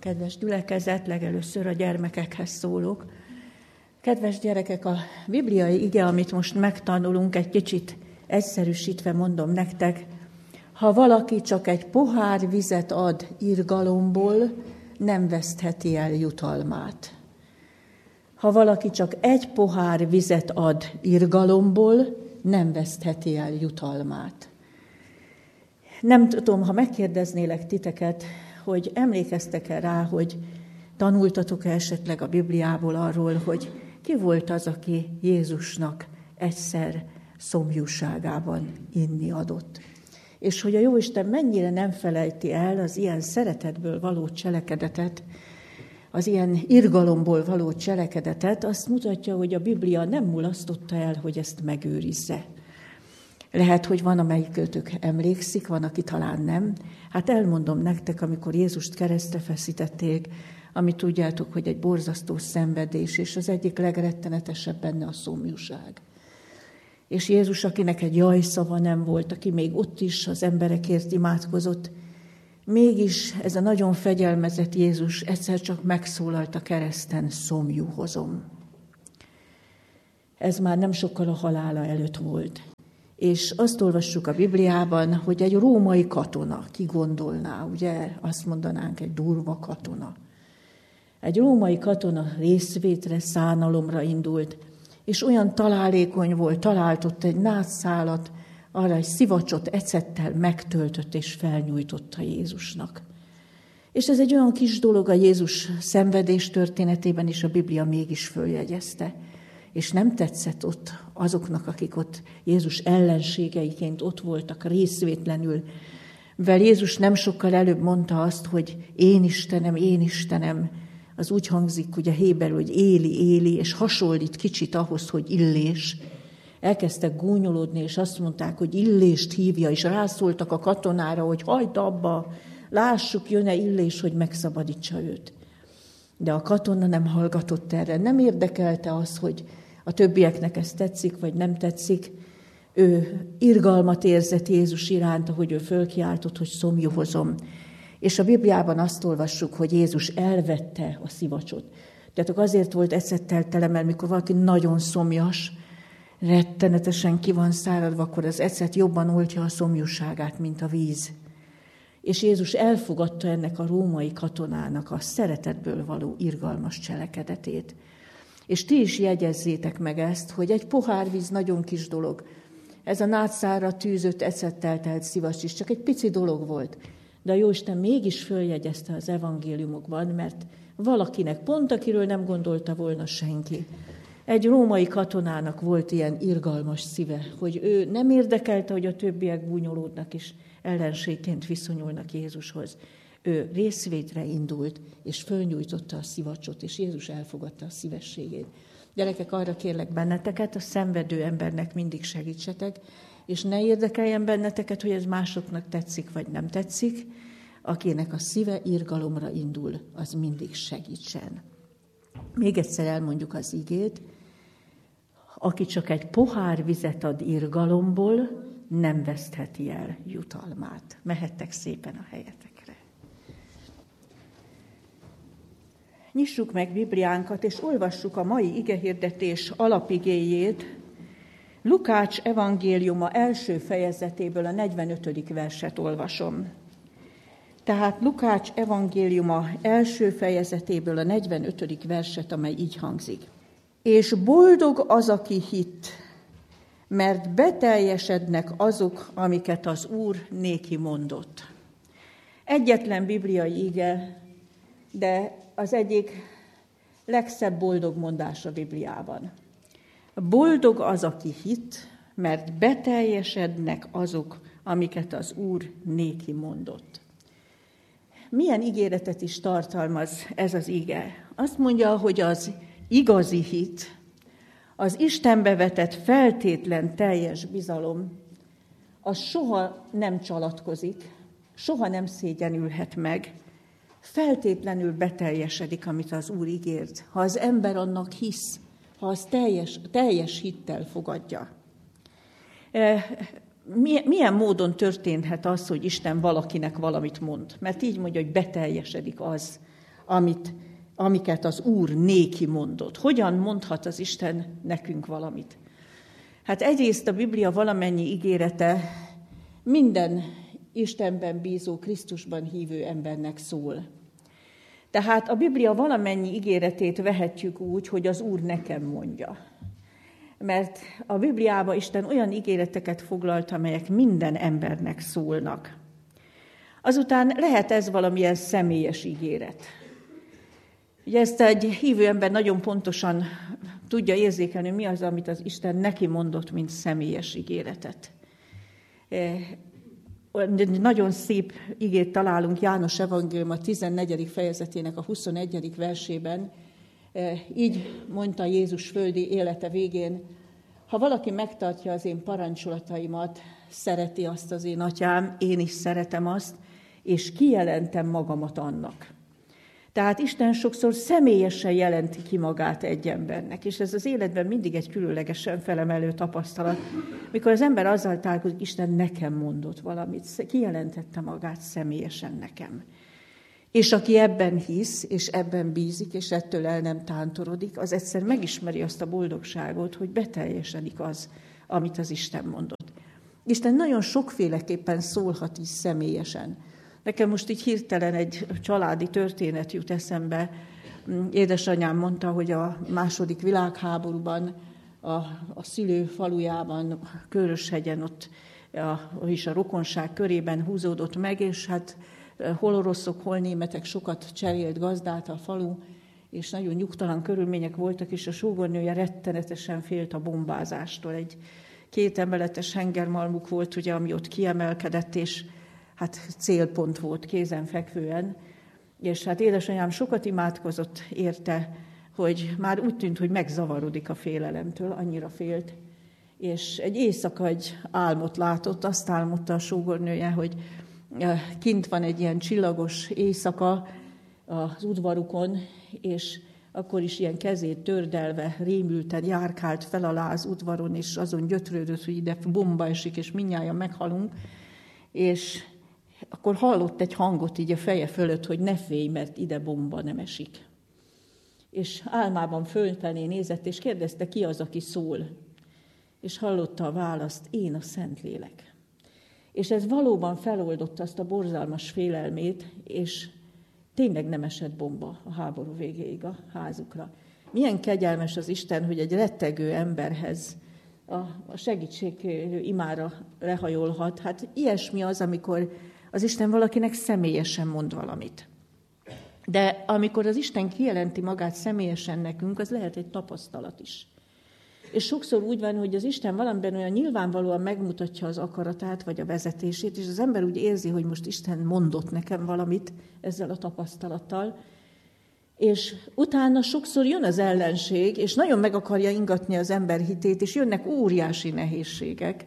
Kedves gyülekezet, legelőször a gyermekekhez szólok. Kedves gyerekek, a bibliai ige, amit most megtanulunk, egy kicsit egyszerűsítve mondom nektek, ha valaki csak egy pohár vizet ad irgalomból, nem vesztheti el jutalmát. Ha valaki csak egy pohár vizet ad irgalomból, nem vesztheti el jutalmát. Nem tudom, ha megkérdeznélek titeket, hogy emlékeztek-e rá, hogy tanultatok-e esetleg a Bibliából arról, hogy ki volt az, aki Jézusnak egyszer szomjúságában inni adott. És hogy a Jóisten mennyire nem felejti el az ilyen szeretetből való cselekedetet, az ilyen irgalomból való cselekedetet, azt mutatja, hogy a Biblia nem mulasztotta el, hogy ezt megőrizze. Lehet, hogy van, amelyikőtök emlékszik, van, aki talán nem. Hát elmondom nektek, amikor Jézust keresztre feszítették, ami tudjátok, hogy egy borzasztó szenvedés, és az egyik legrettenetesebb benne a szomjúság. És Jézus, akinek egy jajszava nem volt, aki még ott is az emberekért imádkozott, mégis ez a nagyon fegyelmezett Jézus egyszer csak megszólalt a kereszten, szomjúhozom. Ez már nem sokkal a halála előtt volt. És azt olvassuk a Bibliában, hogy egy római katona, ki gondolná, ugye azt mondanánk, egy durva katona. Egy római katona részvétre, szánalomra indult, és olyan találékony volt, talált ott egy nátszálat, arra egy szivacsot ecettel megtöltött és felnyújtotta Jézusnak. És ez egy olyan kis dolog a Jézus szenvedés történetében is, a Biblia mégis följegyezte. És nem tetszett ott azoknak, akik ott Jézus ellenségeiként ott voltak részvétlenül. Mivel Jézus nem sokkal előbb mondta azt, hogy én Istenem, az úgy hangzik, ugye héberül, hogy Éli, és hasonlít kicsit ahhoz, hogy Illés. Elkezdtek gúnyolódni, és azt mondták, hogy Illést hívja, és rászóltak a katonára, hogy hagyd abba, lássuk, jön-e Illés, hogy megszabadítsa őt. De a katona nem hallgatott erre, nem érdekelte az, hogy a többieknek ez tetszik, vagy nem tetszik. Ő irgalmat érzett Jézus iránt, ahogy ő fölkiáltott, hogy szomjúhozom. És a Bibliában azt olvassuk, hogy Jézus elvette a szivacsot. Tehát azért volt ecettel tele, mert mikor valaki nagyon szomjas, rettenetesen ki van száradva, akkor az ecet jobban oltja a szomjúságát, mint a víz. És Jézus elfogadta ennek a római katonának a szeretetből való irgalmas cselekedetét. És ti is jegyezzétek meg ezt, hogy egy pohár víz nagyon kis dolog. Ez a nátszárra tűzött, ecettel telt szivacs is csak egy pici dolog volt. De a Jóisten mégis följegyezte az evangéliumokban, mert valakinek, pont akiről nem gondolta volna senki, egy római katonának volt ilyen irgalmas szíve, hogy ő nem érdekelte, hogy a többiek búnyolódnak és ellenségként viszonyulnak Jézushoz. Ő részvétre indult, és fölnyújtotta a szivacsot, és Jézus elfogadta a szívességét. Gyerekek, arra kérlek benneteket, a szenvedő embernek mindig segítsetek, és ne érdekeljen benneteket, hogy ez másoknak tetszik, vagy nem tetszik. Akinek a szíve irgalomra indul, az mindig segítsen. Még egyszer elmondjuk az igét. Aki csak egy pohár vizet ad irgalomból, nem vesztheti el jutalmát. Mehettek szépen a helyetekre. Nyissuk meg Bibliánkat, és olvassuk a mai igehirdetés alapigéjét. Lukács evangéliuma első fejezetéből a 45. verset olvasom. Tehát Lukács evangéliuma első fejezetéből a 45. verset, amely így hangzik. És boldog az, aki hitt, mert beteljesednek azok, amiket az Úr néki mondott. Egyetlen bibliai ige, de az egyik legszebb boldog mondás a Bibliában. Boldog az, aki hitt, mert beteljesednek azok, amiket az Úr néki mondott. Milyen ígéretet is tartalmaz ez az ige? Azt mondja, hogy az igazi hit, az Istenbe vetett feltétlen teljes bizalom, az soha nem csalatkozik, soha nem szégyenülhet meg, feltétlenül beteljesedik, amit az Úr ígért, ha az ember annak hisz, ha az teljes hittel fogadja. Milyen módon történhet az, hogy Isten valakinek valamit mond? Mert így mondja, hogy beteljesedik az, amiket az Úr néki mondott. Hogyan mondhat az Isten nekünk valamit? Hát egyrészt a Biblia valamennyi ígérete minden Istenben bízó, Krisztusban hívő embernek szól. Tehát a Biblia valamennyi ígéretét vehetjük úgy, hogy az Úr nekem mondja. Mert a Bibliában Isten olyan ígéreteket foglalt, amelyek minden embernek szólnak. Azután lehet ez valamilyen személyes ígéret. Ugye ezt egy hívő ember nagyon pontosan tudja érzékelni, mi az, amit az Isten neki mondott, mint személyes ígéretet. Nagyon szép igét találunk János evangélium a 14. fejezetének a 21. versében. Így mondta Jézus földi élete végén: ha valaki megtartja az én parancsolataimat, szereti azt az én atyám, én is szeretem azt, és kijelentem magamat annak. Tehát Isten sokszor személyesen jelenti ki magát egy embernek, és ez az életben mindig egy különlegesen felemelő tapasztalat, mikor az ember azzal találkozik, hogy Isten nekem mondott valamit, kijelentette magát személyesen nekem. És aki ebben hisz, és ebben bízik, és ettől el nem tántorodik, az egyszer megismeri azt a boldogságot, hogy beteljesedik az, amit az Isten mondott. Isten nagyon sokféleképpen szólhat is személyesen. Nekem most így hirtelen egy családi történet jut eszembe. Édesanyám mondta, hogy a II. Világháborúban a szülő falujában, Köröshegyen, ott is a rokonság körében húzódott meg, és hát hol oroszok, hol németek, sokat cserélt gazdát a falu, és nagyon nyugtalan körülmények voltak, és a sógornője rettenetesen félt a bombázástól. Egy 2 emeletes hengermalmuk volt, ugye, ami ott kiemelkedett, és hát célpont volt kézenfekvően, és hát édesanyám sokat imádkozott érte, hogy már úgy tűnt, hogy megzavarodik a félelemtől, annyira félt. És egy éjszaka egy álmot látott, azt álmodta a sógornője, hogy kint van egy ilyen csillagos éjszaka az udvarukon, és akkor is ilyen kezét tördelve, rémülten járkált fel alá az udvaron, és azon gyötrődött, hogy ide bomba esik, és mindnyájan meghalunk, és akkor hallott egy hangot így a feje fölött, hogy ne félj, mert ide bomba nem esik. És álmában fölfelé nézett, és kérdezte, ki az, aki szól. És hallotta a választ: én a Szentlélek. És ez valóban feloldotta azt a borzalmas félelmét, és tényleg nem esett bomba a háború végéig a házukra. Milyen kegyelmes az Isten, hogy egy rettegő emberhez a segítség imára lehajolhat. Hát ilyesmi az, amikor az Isten valakinek személyesen mond valamit. De amikor az Isten kijelenti magát személyesen nekünk, az lehet egy tapasztalat is. És sokszor úgy van, hogy az Isten valamiben olyan nyilvánvalóan megmutatja az akaratát, vagy a vezetését, és az ember úgy érzi, hogy most Isten mondott nekem valamit ezzel a tapasztalattal, és utána sokszor jön az ellenség, és nagyon meg akarja ingatni az ember hitét, és jönnek óriási nehézségek.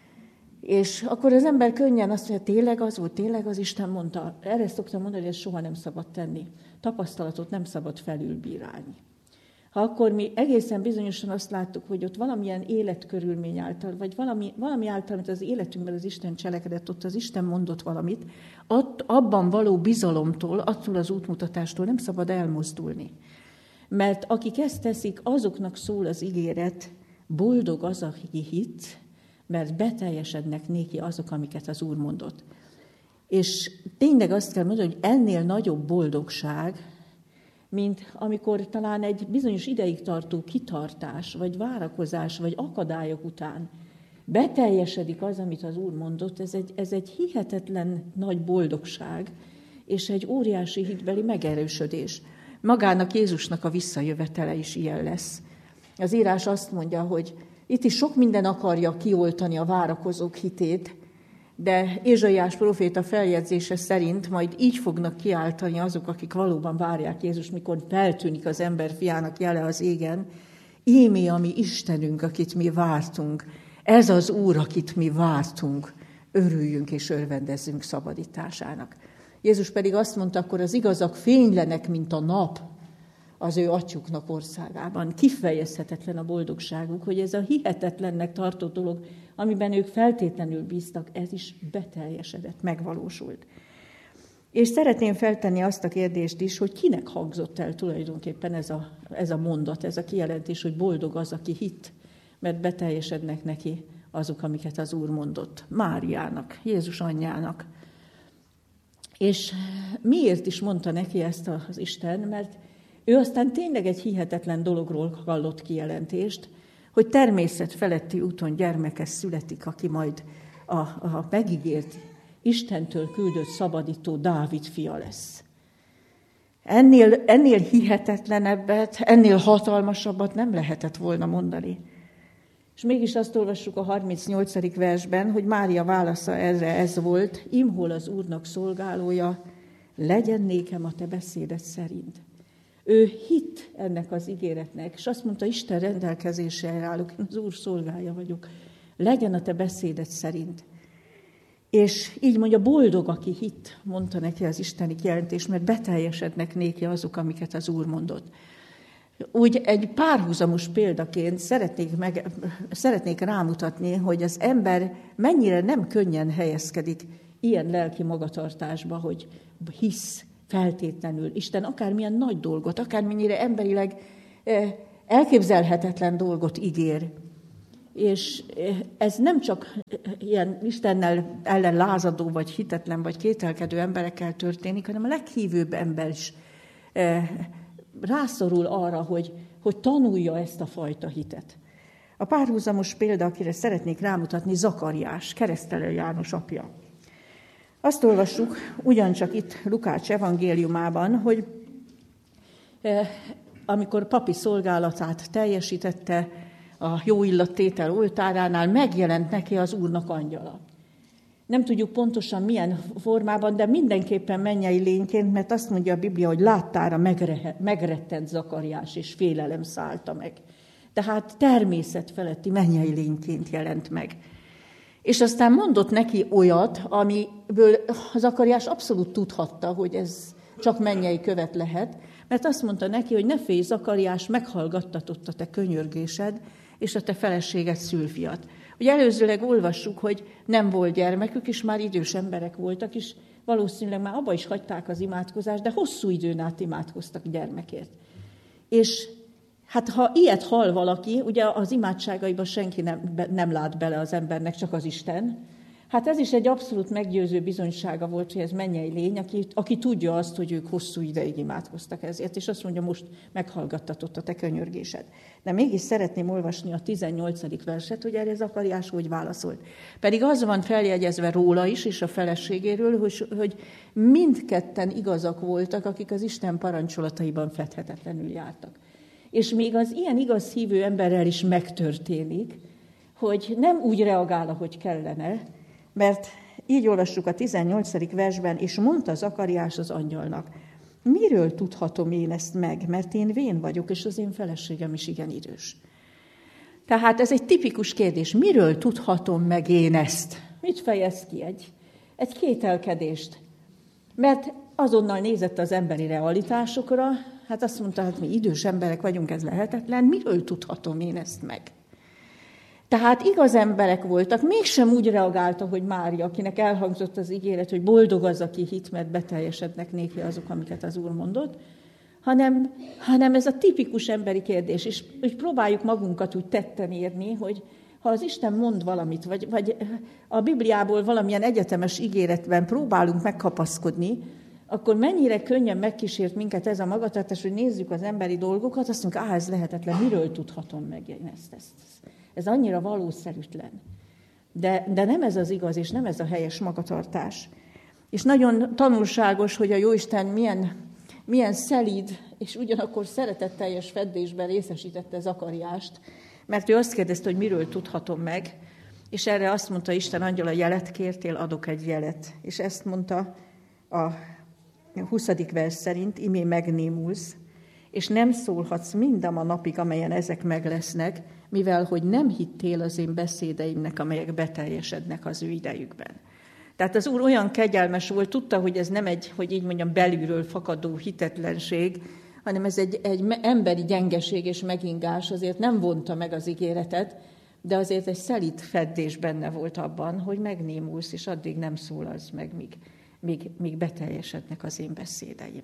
És akkor az ember könnyen azt mondja, tényleg az volt, tényleg az Isten mondta. Erre szoktam mondani, hogy ezt soha nem szabad tenni. Tapasztalatot nem szabad felülbírálni. Ha akkor mi egészen bizonyosan azt láttuk, hogy ott valamilyen életkörülmény által, vagy valami által, amit az életünkben az Isten cselekedett, ott az Isten mondott valamit, abban való bizalomtól, attól az útmutatástól nem szabad elmozdulni. Mert akik ezt teszik, azoknak szól az ígéret, boldog az, aki hitt, mert beteljesednek néki azok, amiket az Úr mondott. És tényleg azt kell mondani, hogy ennél nagyobb boldogság, mint amikor talán egy bizonyos ideig tartó kitartás, vagy várakozás, vagy akadályok után beteljesedik az, amit az Úr mondott, ez egy hihetetlen nagy boldogság, és egy óriási hitbeli megerősödés. Magának Jézusnak a visszajövetele is ilyen lesz. Az írás azt mondja, hogy itt is sok minden akarja kioltani a várakozók hitét, de Ézsaiás próféta feljegyzése szerint majd így fognak kiáltani azok, akik valóban várják Jézust, mikor feltűnik az ember fiának jele az égen. Ímé a mi Istenünk, akit mi vártunk. Ez az Úr, akit mi vártunk. Örüljünk és örvendezzünk szabadításának. Jézus pedig azt mondta, akkor az igazak fénylenek, mint a nap az ő atyuknak országában. Kifejezhetetlen a boldogságuk, hogy ez a hihetetlennek tartott dolog, amiben ők feltétlenül bíztak, ez is beteljesedett, megvalósult. És szeretném feltenni azt a kérdést is, hogy kinek hangzott el tulajdonképpen ez a mondat, ez a kijelentés, hogy boldog az, aki hitt, mert beteljesednek neki azok, amiket az Úr mondott. Máriának, Jézus anyjának. És miért is mondta neki ezt az Isten? Mert ő aztán tényleg egy hihetetlen dologról hallott kijelentést, hogy természet feletti úton gyermeke születik, aki majd a megígért, Istentől küldött szabadító Dávid fia lesz. Ennél hihetetlenebbet, ennél hatalmasabbat nem lehetett volna mondani. És mégis azt olvassuk a 38. versben, hogy Mária válasza erre ez volt: imhol az Úrnak szolgálója, legyen nékem a te beszéded szerint. Ő hitt ennek az ígéretnek, és azt mondta, Isten rendelkezésre állok, én az Úr szolgája vagyok, legyen a te beszéded szerint. És így mondja, boldog, aki hitt, mondta neki az isteni kijelentés, mert beteljesednek néki azok, amiket az Úr mondott. Úgy egy párhuzamos példaként szeretnék rámutatni, hogy az ember mennyire nem könnyen helyezkedik ilyen lelki magatartásba, hogy hisz feltétlenül. Isten akármilyen nagy dolgot, akármennyire emberileg elképzelhetetlen dolgot ígér. És ez nem csak ilyen Istennel ellen lázadó, vagy hitetlen, vagy kételkedő emberekkel történik, hanem a leghívőbb ember is rászorul arra, hogy tanulja ezt a fajta hitet. A párhuzamos példa, akire szeretnék rámutatni, Zakariás, Keresztelő János apja. Azt olvassuk ugyancsak itt Lukács evangéliumában, hogy amikor papi szolgálatát teljesítette a jó illattétel oltáránál, megjelent neki az Úrnak angyala. Nem tudjuk pontosan milyen formában, de mindenképpen mennyei lényként, mert azt mondja a Biblia, hogy láttára megrettent Zakariás, és félelem szállta meg. Tehát természet feletti mennyei lényként jelent meg. És aztán mondott neki olyat, amiből Zakariás abszolút tudhatta, hogy ez csak mennyei követ lehet, mert azt mondta neki, hogy ne félj, Zakariás, meghallgattatott a te könyörgésed, és a te feleséged szülfiat. Ugye előzőleg olvassuk, hogy nem volt gyermekük, és már idős emberek voltak, és valószínűleg már abba is hagyták az imádkozást, de hosszú időn át imádkoztak gyermekért. És hát ha ilyet hall valaki, ugye az imádságaiban senki nem lát bele az embernek, csak az Isten. Hát ez is egy abszolút meggyőző bizonysága volt, hogy ez mennyei lény, aki tudja azt, hogy ők hosszú ideig imádkoztak ezért, és azt mondja, most meghallgattatott a te könyörgésed. De mégis szeretném olvasni a 18. verset, hogy erre Zakariás hogy válaszolt. Pedig az van feljegyezve róla is, és a feleségéről, hogy mindketten igazak voltak, akik az Isten parancsolataiban fedhetetlenül jártak. És még az ilyen igaz hívő emberrel is megtörténik, hogy nem úgy reagál, ahogy kellene, mert így olvassuk a 18. versben, és mondta Zakariás az angyalnak, miről tudhatom én ezt meg, mert én vén vagyok, és az én feleségem is igen idős. Tehát ez egy tipikus kérdés, miről tudhatom meg én ezt? Mit fejez ki? Egy kételkedést. Mert azonnal nézett az emberi realitásokra, hát azt mondta, hát mi idős emberek vagyunk, ez lehetetlen, miről tudhatom én ezt meg? Tehát igaz emberek voltak, mégsem úgy reagálta, hogy Mária, akinek elhangzott az ígéret, hogy boldog az, aki hit, mert beteljesednek néki azok, amiket az Úr mondott, hanem ez a tipikus emberi kérdés, és próbáljuk magunkat úgy tetten érni, hogy ha az Isten mond valamit, vagy a Bibliából valamilyen egyetemes ígéretben próbálunk megkapaszkodni, akkor mennyire könnyen megkísért minket ez a magatartás, hogy nézzük az emberi dolgokat, azt mondjuk, ez lehetetlen, miről tudhatom meg én ezt. Ez annyira valószerűtlen. De nem ez az igaz, és nem ez a helyes magatartás. És nagyon tanulságos, hogy a Jóisten milyen szelíd, és ugyanakkor szeretetteljes feddésben részesítette Zakariást, mert ő azt kérdezte, hogy miről tudhatom meg, és erre azt mondta Isten angyala, jelet kértél, adok egy jelet. És ezt mondta a 20. vers szerint, imé megnémulsz, és nem szólhatsz mindam a napig, amelyen ezek meg lesznek, mivel hogy nem hittél az én beszédeimnek, amelyek beteljesednek az ő idejükben. Tehát az Úr olyan kegyelmes volt, tudta, hogy ez nem egy, hogy így mondjam, belülről fakadó hitetlenség, hanem ez egy emberi gyengeség és megingás, azért nem vonta meg az ígéretet, de azért egy szelíd feddés benne volt abban, hogy megnémulsz, és addig nem szólalsz meg, míg beteljesednek az én beszédeim.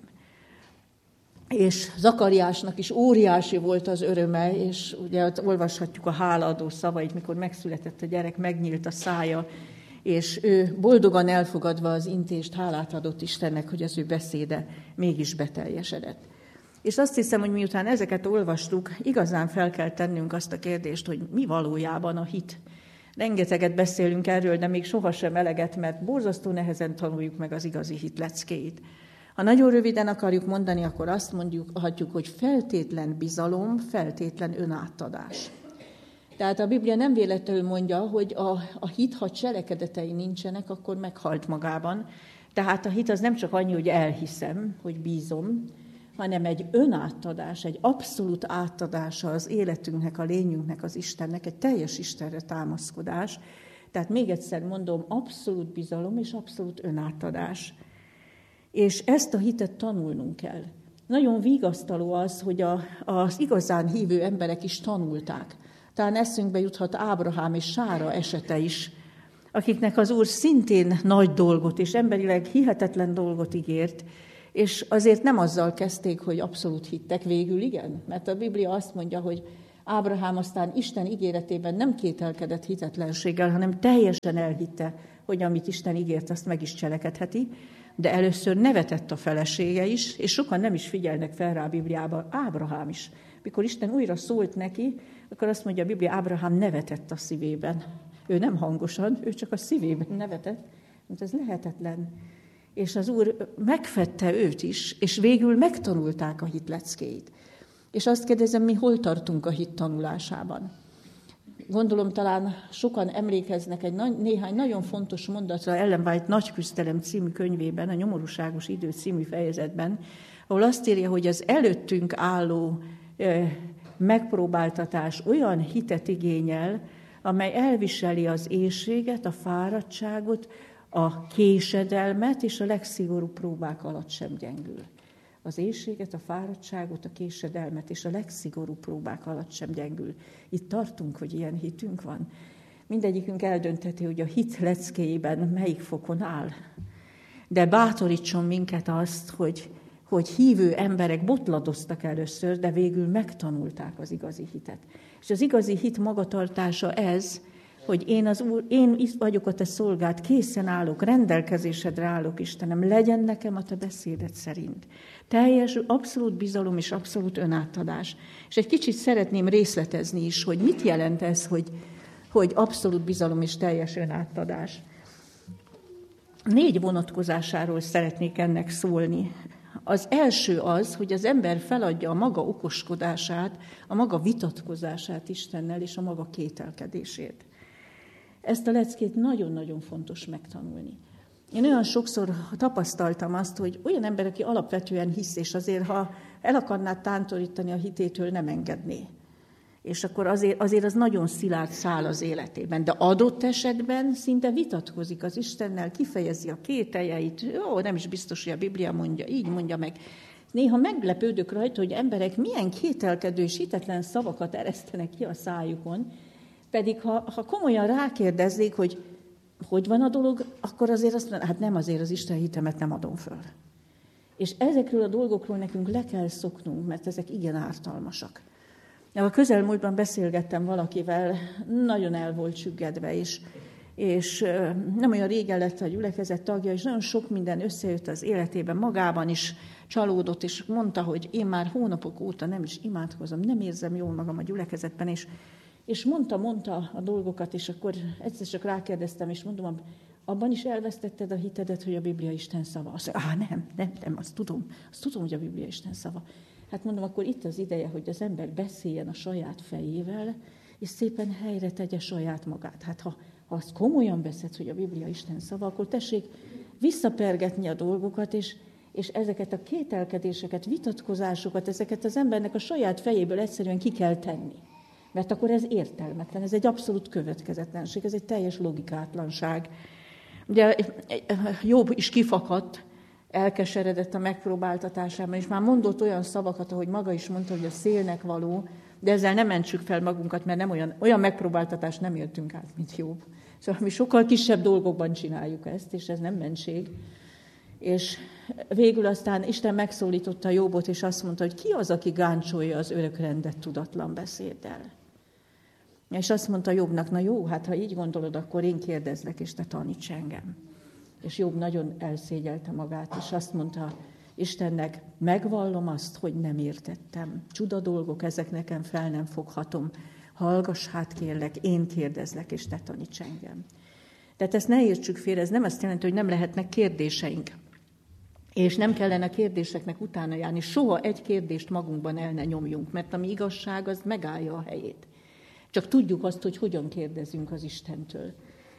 És Zakariásnak is óriási volt az öröme, és ugye ott olvashatjuk a hálaadó szavait, mikor megszületett a gyerek, megnyílt a szája, és ő boldogan elfogadva az intést hálát adott Istennek, hogy az ő beszéde mégis beteljesedett. És azt hiszem, hogy miután ezeket olvastuk, igazán fel kell tennünk azt a kérdést, hogy mi valójában a hit. Rengeteget beszélünk erről, de még sohasem eleget, mert borzasztó nehezen tanuljuk meg az igazi hit leckéit. Ha nagyon röviden akarjuk mondani, akkor azt mondhatjuk, hogy feltétlen bizalom, feltétlen önátadás. Tehát a Biblia nem véletlenül mondja, hogy a hit, ha cselekedetei nincsenek, akkor meghalt magában. Tehát a hit az nem csak annyi, hogy elhiszem, hogy bízom, hanem egy önátadás, egy abszolút átadása az életünknek, a lényünknek, az Istennek, egy teljes Istenre támaszkodás. Tehát még egyszer mondom, abszolút bizalom és abszolút önátadás. És ezt a hitet tanulnunk kell. Nagyon vigasztaló az, hogy az igazán hívő emberek is tanulták. Talán eszünkbe juthat Ábrahám és Sára esete is, akiknek az Úr szintén nagy dolgot és emberileg hihetetlen dolgot ígért, és azért nem azzal kezdték, hogy abszolút hittek, végül igen, mert a Biblia azt mondja, hogy Ábrahám aztán Isten ígéretében nem kételkedett hitetlenséggel, hanem teljesen elhitte, hogy amit Isten ígért, azt meg is cselekedheti, de először nevetett a felesége is, és sokan nem is figyelnek fel rá a Bibliában, Ábrahám is. Mikor Isten újra szólt neki, akkor azt mondja a Biblia, Ábrahám nevetett a szívében. Ő nem hangosan, ő csak a szívében nevetett, mert ez lehetetlen. És az Úr megfedte őt is, és végül megtanulták a hit leckéit. És azt kérdezem, mi hol tartunk a hit tanulásában? Gondolom, talán sokan emlékeznek néhány nagyon fontos mondatra Ellen White Nagy küzdelem című könyvében, a Nyomorúságos idő című fejezetben, ahol azt írja, hogy az előttünk álló megpróbáltatás olyan hitet igényel, amely elviseli az éhséget, a fáradtságot, a késedelmet, és a legszigorúbb próbák alatt sem gyengül. Az éhséget, a fáradtságot, a késedelmet, és a legszigorúbb próbák alatt sem gyengül. Itt tartunk, hogy ilyen hitünk van. Mindegyikünk eldöntheti, hogy a hit leckéjében melyik fokon áll. De bátorítson minket azt, hogy hívő emberek botladoztak először, de végül megtanulták az igazi hitet. És az igazi hit magatartása ez, hogy én itt vagyok a te szolgád, készen állok, rendelkezésedre állok, Istenem, legyen nekem a te beszéded szerint. Teljes, abszolút bizalom és abszolút önátadás. És egy kicsit szeretném részletezni is, hogy mit jelent ez, hogy abszolút bizalom és teljes önátadás. 4 vonatkozásáról szeretnék ennek szólni. Az első az, hogy az ember feladja a maga okoskodását, a maga vitatkozását Istennel és a maga kételkedését. Ezt a leckét nagyon-nagyon fontos megtanulni. Én olyan sokszor tapasztaltam azt, hogy olyan ember, aki alapvetően hisz, és azért, ha el akarná tántorítani a hitétől, nem engedné. És akkor azért az nagyon szilárd szál az életében. De adott esetben szinte vitatkozik az Istennel, kifejezi a kételjeit. Nem is biztos, hogy a Biblia mondja, így mondja meg. Néha meglepődök rajta, hogy emberek milyen kételkedő és hitetlen szavakat eresztenek ki a szájukon, pedig ha komolyan rákérdeznék, hogy van a dolog, akkor azért azt mondom, hát nem, azért az Isten hitemet nem adom föl. És ezekről a dolgokról nekünk le kell szoknunk, mert ezek igen ártalmasak. A közelmúltban beszélgettem valakivel, nagyon el volt süllyedve, és nem olyan régen lett a gyülekezet tagja, és nagyon sok minden összejött az életében, magában is csalódott, és mondta, hogy én már hónapok óta nem is imádkozom, nem érzem jól magam a gyülekezetben, és mondta a dolgokat, és akkor egyszer csak rákérdeztem, és mondom, abban is elvesztetted a hitedet, hogy a Biblia Isten szava? Azt mondja, nem, azt tudom, hogy a Biblia Isten szava. Hát mondom, akkor itt az ideje, hogy az ember beszéljen a saját fejével, és szépen helyre tegye saját magát. Hát ha azt komolyan veszed, hogy a Biblia Isten szava, akkor tessék visszapergetni a dolgokat, és ezeket a kételkedéseket, vitatkozásokat, ezeket az embernek a saját fejéből egyszerűen ki kell tenni. Mert akkor ez értelmetlen, ez egy abszolút következetlenség, ez egy teljes logikátlanság. Ugye Jobb is kifakadt, elkeseredett a megpróbáltatásában, és már mondott olyan szavakat, ahogy maga is mondta, hogy a szélnek való, de ezzel nem mentsük fel magunkat, mert nem olyan megpróbáltatást nem éltünk át, mint Jobb. Szóval mi sokkal kisebb dolgokban csináljuk ezt, és ez nem mentség. És végül aztán Isten megszólította Jobbot, és azt mondta, hogy ki az, aki gáncsolja az örök rendet tudatlan beszéddel. És azt mondta Jobbnak, na jó, hát ha így gondolod, akkor én kérdezlek, és te taníts engem. És Jobb nagyon elszégyelte magát, és azt mondta Istennek, megvallom azt, hogy nem értettem. Csuda dolgok, ezek nekem fel nem foghatom. Hallgass hát kérlek, én kérdezlek, és te taníts engem. Tehát ezt ne értsük félre, ez nem azt jelenti, hogy nem lehetnek kérdéseink. És nem kellene kérdéseknek utána járni. Soha egy kérdést magunkban el ne nyomjunk, mert ami igazság, az megállja a helyét. Csak tudjuk azt, hogy hogyan kérdezünk az Istentől.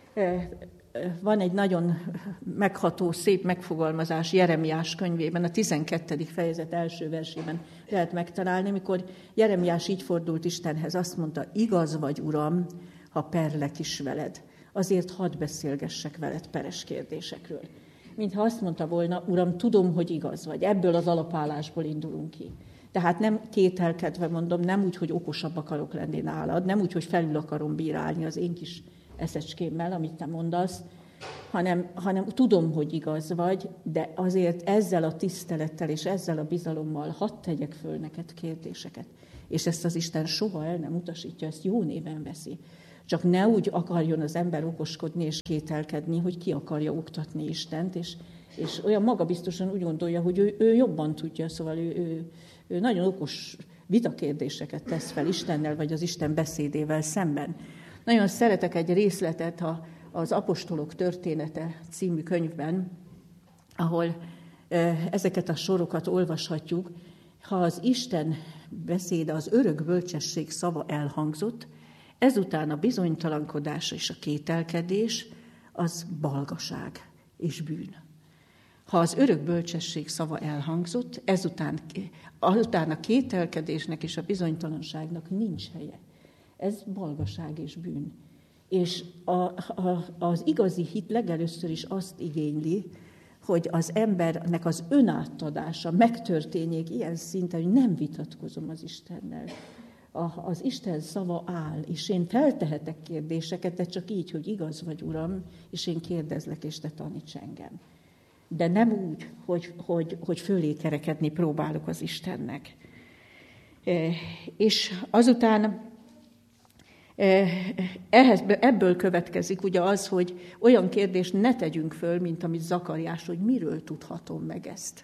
Van egy nagyon megható, szép megfogalmazás Jeremiás könyvében, a 12. fejezet első versében lehet megtalálni, mikor Jeremiás így fordult Istenhez, azt mondta, igaz vagy, Uram, ha perlek is veled, azért hadd beszélgessek veled peres kérdésekről. Mintha azt mondta volna, Uram, tudom, hogy igaz vagy, ebből az alapállásból indulunk ki. Tehát nem kételkedve mondom, nem úgy, hogy okosabb akarok lenni nálad, nem úgy, hogy felül akarom bírálni az én kis eszecskémmel, amit te mondasz, hanem tudom, hogy igaz vagy, de azért ezzel a tisztelettel és ezzel a bizalommal hadd tegyek föl neked kérdéseket. És ezt az Isten soha el nem utasítja, ezt jó néven veszi. Csak ne úgy akarjon az ember okoskodni és kételkedni, hogy ki akarja oktatni Istent, és olyan magabiztosan úgy gondolja, hogy ő jobban tudja, szóval ő nagyon okos vitakérdéseket tesz fel Istennel, vagy az Isten beszédével szemben. Nagyon szeretek egy részletet az Apostolok története című könyvben, ahol ezeket a sorokat olvashatjuk. Ha az Isten beszéde, az örök bölcsesség szava elhangzott, ezután a bizonytalankodás és a kételkedés az balgaság és bűn. Ha az örök bölcsesség szava elhangzott, azután a kételkedésnek és a bizonytalanságnak nincs helye. Ez balgaság és bűn. És az igazi hit legelőször is azt igényli, hogy az embernek az önátadása megtörténjék ilyen szinten, hogy nem vitatkozom az Istennel. Az Isten szava áll, és én feltehetek kérdéseket, de csak így, hogy igaz vagy, Uram, és én kérdezlek, és te taníts engem. De nem úgy, hogy fölé kerekedni próbálok az Istennek. És azután ebből következik ugye az, hogy olyan kérdést ne tegyünk föl, mint amit Zakariás, hogy miről tudhatom meg ezt.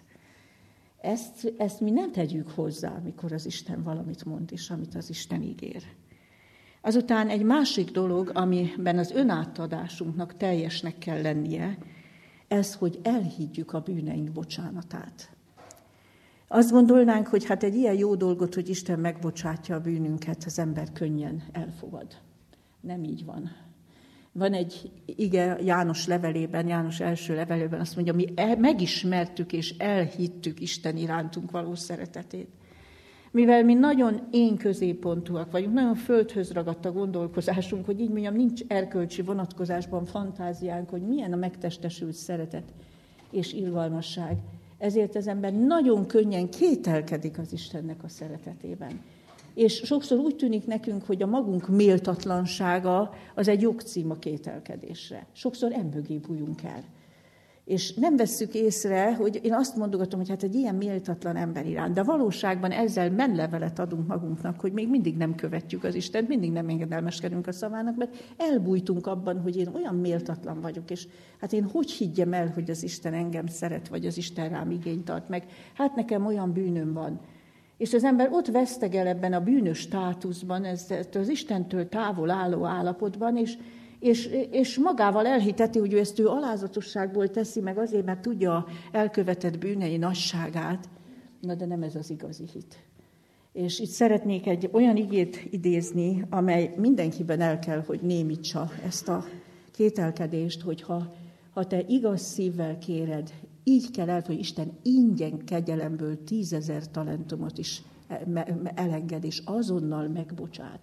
Ezt mi nem tegyük hozzá, amikor az Isten valamit mond, és amit az Isten ígér. Azután egy másik dolog, amiben az önátadásunknak teljesnek kell lennie, ez, hogy elhiggyük a bűneink bocsánatát. Azt gondolnánk, hogy hát egy ilyen jó dolgot, hogy Isten megbocsátja a bűnünket, az ember könnyen elfogad. Nem így van. Van egy ige János levelében, János első levelében, azt mondja, mi megismertük és elhittük Isten irántunk való szeretetét. Mivel mi nagyon én középpontúak vagyunk, nagyon földhöz ragadt a gondolkozásunk, hogy így mondjam, nincs erkölcsi vonatkozásban fantáziánk, hogy milyen a megtestesült szeretet és irgalmasság. Ezért az ember nagyon könnyen kételkedik az Istennek a szeretetében. És sokszor úgy tűnik nekünk, hogy a magunk méltatlansága az egy jogcím a kételkedésre. Sokszor emögé bújunk el. És nem vesszük észre, hogy én azt mondogatom, hogy hát egy ilyen méltatlan ember iránt, de valóságban ezzel menlevelet adunk magunknak, hogy még mindig nem követjük az Istent, mindig nem engedelmeskedünk a szavának, mert elbújtunk abban, hogy én olyan méltatlan vagyok, és hát én hogy higgyem el, hogy az Isten engem szeret, vagy az Isten rám igényt tart meg. Hát nekem olyan bűnöm van. És az ember ott vesztegel ebben a bűnös státuszban, az Istentől távol álló állapotban, és magával elhiteti, hogy ezt ő alázatosságból teszi meg azért, mert tudja elkövetett bűnei nagyságát. Na, de nem ez az igazi hit. És itt szeretnék egy olyan igét idézni, amely mindenkiben el kell, hogy némítsa ezt a kételkedést, hogy ha te igaz szívvel kéred, így kell el, hogy Isten ingyen kegyelemből 10 000 talentumot is elenged, és azonnal megbocsát.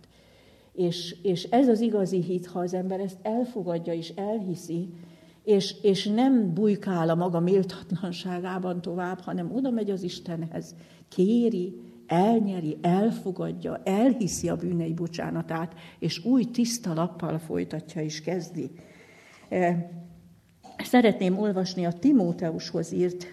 És ez az igazi hit, ha az ember ezt elfogadja és elhiszi, és nem bujkál a maga méltatlanságában tovább, hanem oda megy az Istenhez, kéri, elnyeri, elfogadja, elhiszi a bűnei bocsánatát, és új tiszta lappal folytatja és kezdi. szeretném olvasni a Timóteushoz írt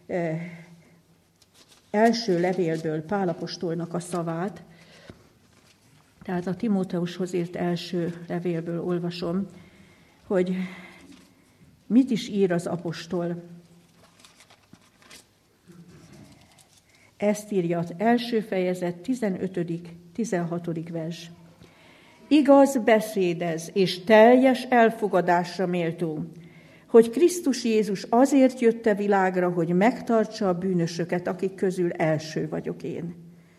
első levélből Pál apostolnak a szavát. Tehát a Timóteushoz írt első levélből olvasom, hogy mit is ír az apostol. Ezt írja az első fejezet 15.-16. vers. Igaz beszédez és teljes elfogadásra méltó, hogy Krisztus Jézus azért jött a világra, hogy megtartsa a bűnösöket, akik közül első vagyok én.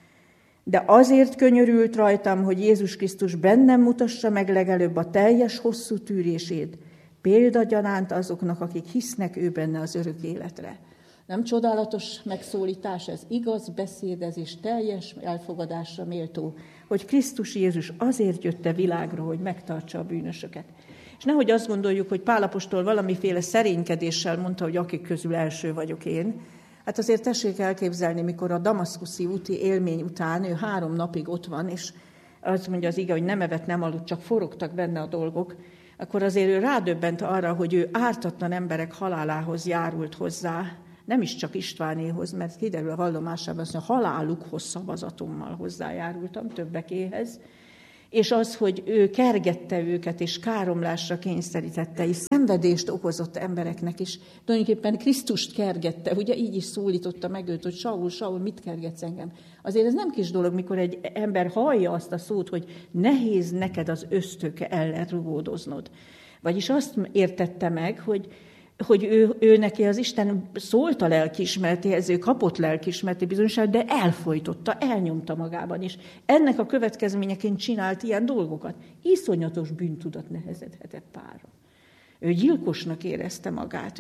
De azért könyörült rajtam, hogy Jézus Krisztus bennem mutassa meg legelőbb a teljes hosszú tűrését, példagyanánt azoknak, akik hisznek ő benne az örök életre. Nem csodálatos megszólítás, ez igaz beszédez és teljes elfogadásra méltó, hogy Krisztus Jézus azért jött a világra, hogy megtartsa a bűnösöket. És nehogy azt gondoljuk, hogy Pál apostol valamiféle szerénykedéssel mondta, hogy akik közül első vagyok én. Hát azért tessék elképzelni, mikor a damaszkuszi úti élmény után ő 3 napig ott van, és azt mondja az ige, hogy nem evett, nem aludt, csak forogtak benne a dolgok, akkor azért ő rádöbbent arra, hogy ő ártatlan emberek halálához járult hozzá, nem is csak Istvánéhoz, mert kiderül a vallomásában, azt mondja, halálukhoz szavazatommal hozzájárultam, többekéhez, és az, hogy ő kergette őket, és káromlásra kényszerítette, és szenvedést okozott embereknek, és tulajdonképpen Krisztust kergette, ugye így is szólította meg őt, hogy Saul, Saul, mit kergetsz engem? Azért ez nem kis dolog, mikor egy ember hallja azt a szót, hogy nehéz neked az ösztöke ellen rugódoznod. Vagyis azt értette meg, hogy ő neki az Isten szólt a lelkiismeretéhez, ő kapott lelkiismereti bizonyságot, de elfojtotta, elnyomta magában is. Ennek a következményeként csinált ilyen dolgokat. Iszonyatos bűntudat nehezedhetett Pálra. Ő gyilkosnak érezte magát,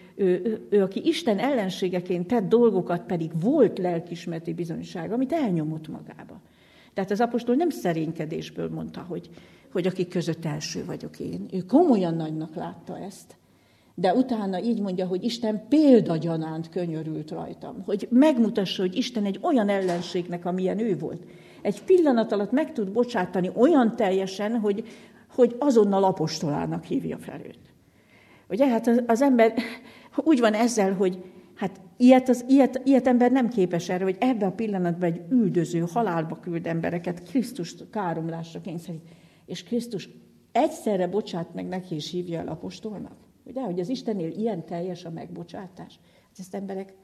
ő aki Isten ellenségeként tett dolgokat, pedig volt lelkiismereti bizonysága, amit elnyomott magába. Tehát az apostol nem szerénykedésből mondta, hogy akik között első vagyok én. Ő komolyan nagynak látta ezt. De utána így mondja, hogy Isten példagyanánt könyörült rajtam, hogy megmutassa, hogy Isten egy olyan ellenségnek, amilyen ő volt. Egy pillanat alatt meg tud bocsátani olyan teljesen, hogy azonnal apostolának hívja fel őt. Ugye, hát az ember úgy van ezzel, hogy hát ilyet ember nem képes erre, hogy ebben a pillanatban egy üldöző, halálba küld embereket, Krisztust káromlásra kényszerít, és Krisztus egyszerre bocsát meg neki, és hívja el apostolnak. Ugye, hogy az Istennél ilyen teljes a megbocsátás. Ezt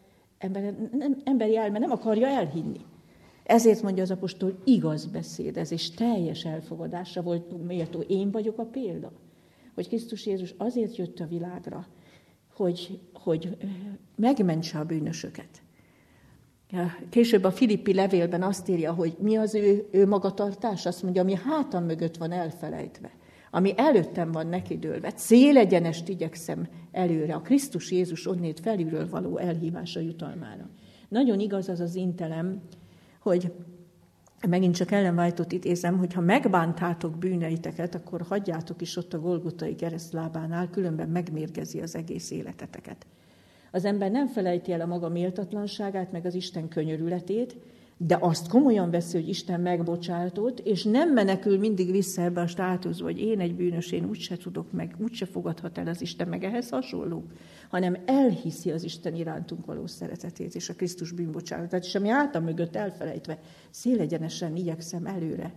emberi elme nem akarja elhinni. Ezért mondja az apostol, igaz beszéd ez, és teljes elfogadásra volt méltó. Én vagyok a példa, hogy Krisztus Jézus azért jött a világra, hogy megmentse a bűnösöket. Később a Filippi levélben azt írja, hogy mi az ő magatartás, azt mondja, ami hátam mögött van elfelejtve, ami előttem van nekidőlve, célegyenest igyekszem előre, a Krisztus Jézus onnét felülről való elhívása jutalmára. Nagyon igaz az az intelem, hogy megint csak Ellen White-ot idézem, hogy ha megbántátok bűneiteket, akkor hagyjátok is ott a Golgotai keresztlábánál, különben megmérgezi az egész életeteket. Az ember nem felejti el a maga méltatlanságát, meg az Isten könyörületét, de azt komolyan veszi, hogy Isten megbocsátott, és nem menekül mindig vissza ebbe a státuszba, hogy én egy bűnös, én úgyse tudok meg, úgyse fogadhat el az Isten, meg ehhez hasonló, hanem elhiszi az Isten irántunk való szeretetét, és a Krisztus bűnbocsánatát, és ami által mögött elfelejtve, szélegyenesen igyekszem előre.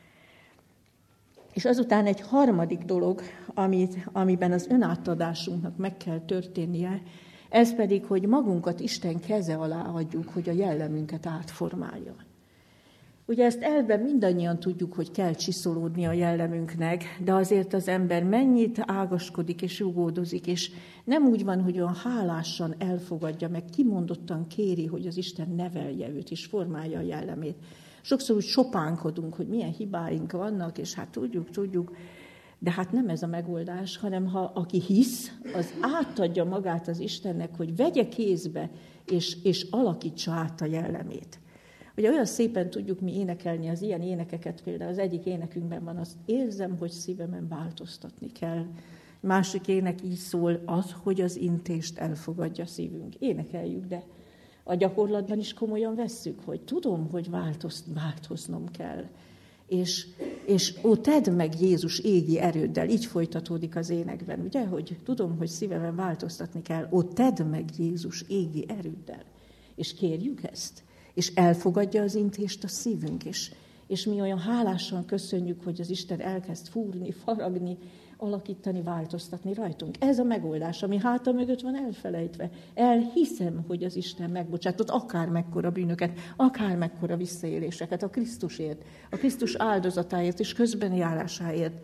És azután egy harmadik dolog, amiben az önátadásunknak meg kell történnie, ez pedig, hogy magunkat Isten keze alá adjuk, hogy a jellemünket átformálja. Ugye ezt elvben mindannyian tudjuk, hogy kell csiszolódni a jellemünknek, de azért az ember mennyit ágaskodik és rugódozik, és nem úgy van, hogy olyan hálásan elfogadja, meg kimondottan kéri, hogy az Isten nevelje őt és formálja a jellemét. Sokszor úgy sopánkodunk, hogy milyen hibáink vannak, és hát tudjuk, de hát nem ez a megoldás, hanem ha aki hisz, az átadja magát az Istennek, hogy vegye kézbe, és alakítsa át a jellemét. Ugye olyan szépen tudjuk mi énekelni az ilyen énekeket, például az egyik énekünkben van, azt érzem, hogy szívemen változtatni kell. Másik ének így szól, az, hogy az intést elfogadja szívünk. Énekeljük, de a gyakorlatban is komolyan vesszük, hogy tudom, hogy változnom kell. És ó, tedd meg Jézus égi erőddel, így folytatódik az énekben, ugye, hogy tudom, hogy szívemen változtatni kell, ó, tedd meg Jézus égi erőddel. És kérjük ezt, és elfogadja az intést a szívünk is. És mi olyan hálásan köszönjük, hogy az Isten elkezd fúrni, faragni, alakítani, változtatni rajtunk. Ez a megoldás, ami háta mögött van elfelejtve. Elhiszem, hogy az Isten megbocsátott akár mekkora bűnöket, akár mekkora visszaéléseket a Krisztusért, a Krisztus áldozatáért és közbeni járásáért.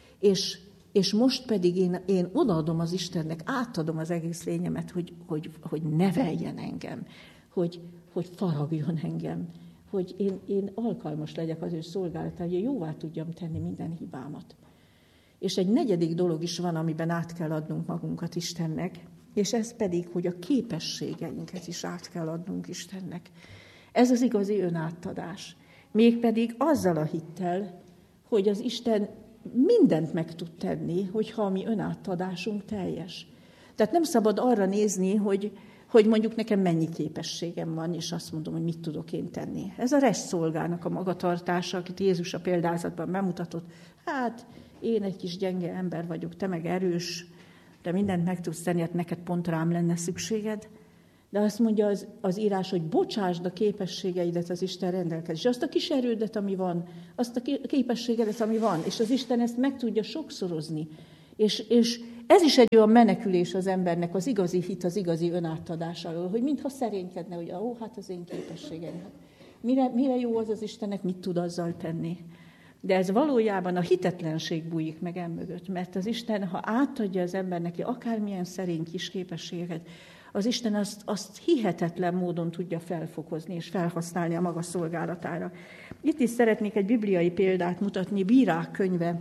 És most pedig én odaadom az Istennek, átadom az egész lényemet, hogy neveljen engem, hogy faragjon engem, hogy én alkalmas legyek az ő szolgálatára, hogy jóvá tudjam tenni minden hibámat. És egy negyedik dolog is van, amiben át kell adnunk magunkat Istennek, és ez pedig, hogy a képességeinket is át kell adnunk Istennek. Ez az igazi önátadás. Mégpedig azzal a hittel, hogy az Isten mindent meg tud tenni, hogyha a mi önátadásunk teljes. Tehát nem szabad arra nézni, hogy mondjuk nekem mennyi képességem van, és azt mondom, hogy mit tudok én tenni. Ez a restszolgának a magatartása, akit Jézus a példázatban bemutatott. Hát, én egy kis gyenge ember vagyok, te meg erős, de mindent meg tudsz tenni, hát neked pont rám lenne szükséged. De azt mondja az írás, hogy bocsásd a képességeidet az Isten rendelkezésre. Azt a kis erődet, ami van, azt a képességedet, ami van, és az Isten ezt meg tudja sokszorozni. És ez is egy olyan menekülés az embernek, az igazi hit, az igazi önátadás alól, hogy mintha szerénykedne, hogy hát az én képességem. Mire jó az Istennek, mit tud azzal tenni? De ez valójában a hitetlenség bújik meg emögött, mert az Isten, ha átadja az embernek akármilyen szerény kis képességeket, az Isten azt hihetetlen módon tudja felfokozni és felhasználni a maga szolgálatára. Itt is szeretnék egy bibliai példát mutatni, Bírák könyve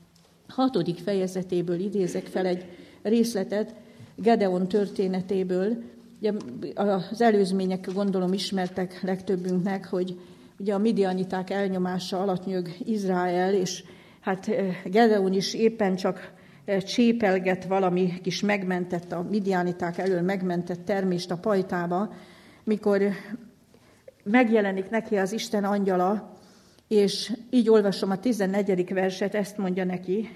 6. fejezetéből idézek fel egy részletet, Gedeon történetéből. Ugye az előzmények gondolom ismertek legtöbbünknek, hogy ugye a midianiták elnyomása alatt nyög Izrael, és hát Gedeon is éppen csak csépelget valami kis megmentett, a midianiták elől megmentett termést a pajtába, mikor megjelenik neki az Isten angyala, és így olvasom a 14. verset, ezt mondja neki,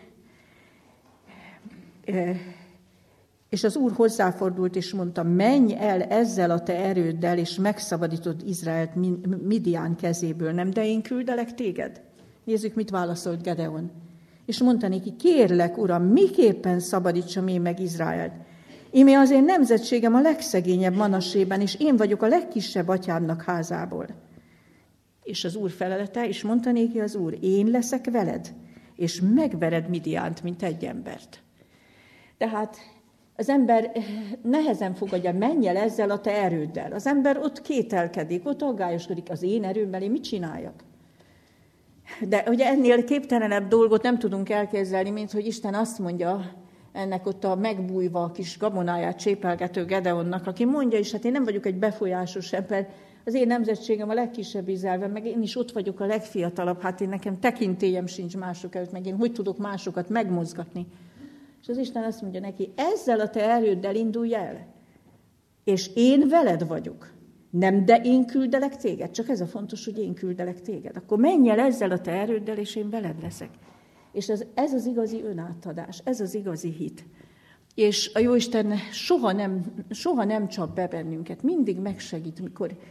és az Úr hozzáfordult, és mondta, menj el ezzel a te erőddel, és megszabadítod Izraelt Midian kezéből, nem, de én küldelek téged? Nézzük, mit válaszolt Gedeon. És mondta neki, kérlek, Uram, miképpen szabadítsam én meg Izraelt? Íme az én nemzetségem a legszegényebb Manassében, és én vagyok a legkisebb atyámnak házából. És az Úr felelete, és mondta néki az Úr, én leszek veled, és megvered Midiánt, mint egy embert. Tehát az ember nehezen fogadja, menj el ezzel a te erőddel. Az ember ott kételkedik, ott aggályoskodik, az én erőmmel én mit csináljak? De ugye ennél képtelenebb dolgot nem tudunk elképzelni, mint hogy Isten azt mondja ennek ott a megbújva kis gabonáját csépelgető Gedeonnak, aki mondja is, hát én nem vagyok egy befolyásos ember, az én nemzetségem a legkisebb Izraelben, meg én is ott vagyok a legfiatalabb, hát én nekem tekintélyem sincs mások előtt, meg én hogy tudok másokat megmozgatni. És az Isten azt mondja neki, ezzel a te erőddel indulj el, és én veled vagyok. Nem, de én küldelek téged, csak ez a fontos, hogy én küldelek téged. Akkor menj el ezzel a te erőddel, és én veled leszek. És ez az igazi önátadás, ez az igazi hit. És a Jóisten soha nem csap be bennünket, mindig megsegít,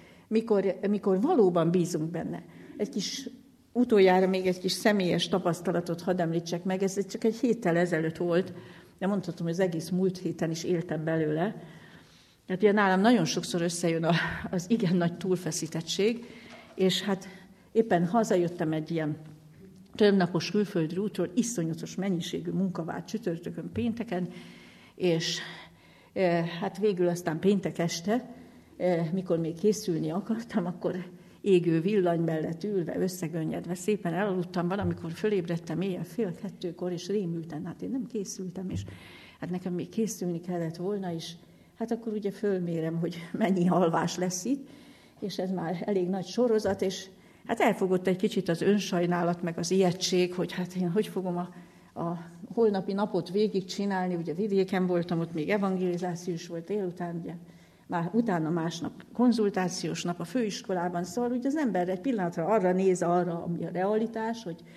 mikor valóban bízunk benne. Utoljára még egy kis személyes tapasztalatot hadd említsek meg, ez csak egy héttel ezelőtt volt, de mondhatom, hogy az egész múlt héten is éltem belőle. Hát ugye nálam nagyon sokszor összejön az igen nagy túlfeszítettség, és hát éppen hazajöttem egy ilyen többnapos külföldi útról, iszonyatos mennyiségű munka várt csütörtökön, pénteken, és hát végül aztán péntek este, mikor még készülni akartam, akkor égő villany mellett ülve, összegönnyedve, szépen elaludtam, valamikor fölébredtem éjjel 1:30, és rémülten, hát én nem készültem, és hát nekem még készülni kellett volna, és hát akkor ugye fölmérem, hogy mennyi alvás lesz itt, és ez már elég nagy sorozat, és hát elfogott egy kicsit az önsajnálat, meg az ijegység, hogy hát én hogy fogom a holnapi napot végigcsinálni, ugye vidéken voltam, ott még evangelizációs volt délután, ugye utána másnap konzultációs nap a főiskolában, szóval ugye az ember egy pillanatra arra néz, ami a realitás,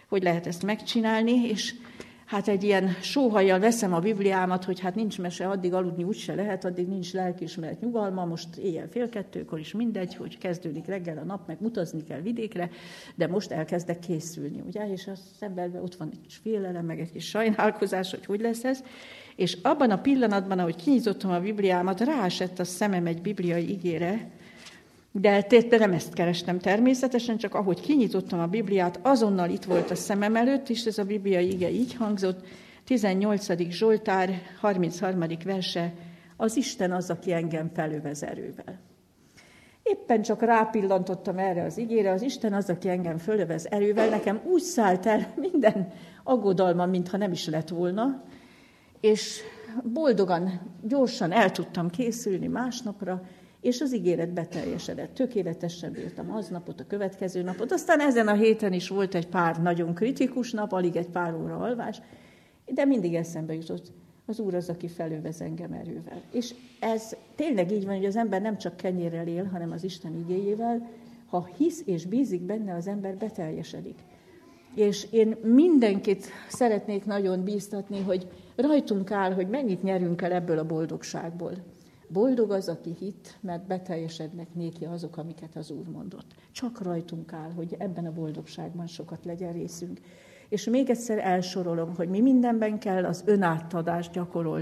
hogy lehet ezt megcsinálni, és hát egy ilyen sóhajjal veszem a Bibliámat, hogy hát nincs mese, addig aludni úgyse lehet, addig nincs lelkiismeret nyugalma, most éjjel 1:30 is mindegy, hogy kezdődik reggel a nap, meg utazni kell vidékre, de most elkezdek készülni, ugye? És az emberben ott van egy kis félelem, meg egy kis sajnálkozás, hogy lesz ez. És abban a pillanatban, ahogy kinyitottam a Bibliámat, ráesett a szemem egy bibliai igére, de nem ezt kerestem természetesen, csak ahogy kinyitottam a Bibliát, azonnal itt volt a szemem előtt, és ez a bibliai ige így hangzott, 18. Zsoltár, 33. verse, az Isten az, aki engem felövez erővel. Éppen csak rápillantottam erre az igére, az Isten az, aki engem fölövez erővel, nekem úgy szállt el minden aggodalmam, mintha nem is lett volna, és boldogan, gyorsan el tudtam készülni másnapra, és az ígéret beteljesedett. Tökéletesen bírtam aznapot, a következő napot. Aztán ezen a héten is volt egy pár nagyon kritikus nap, alig egy pár óra alvás, de mindig eszembe jutott, az Úr az, aki felövez engem erővel. És ez tényleg így van, hogy az ember nem csak kenyérrel él, hanem az Isten igéjével. Ha hisz és bízik benne, az ember beteljesedik. És én mindenkit szeretnék nagyon bíztatni, hogy rajtunk áll, hogy mennyit nyerünk el ebből a boldogságból. Boldog az, aki hitt, mert beteljesednek néki azok, amiket az Úr mondott. Csak rajtunk áll, hogy ebben a boldogságban sokat legyen részünk. És még egyszer elsorolom, hogy mi mindenben kell az önáttadást gyakorolni.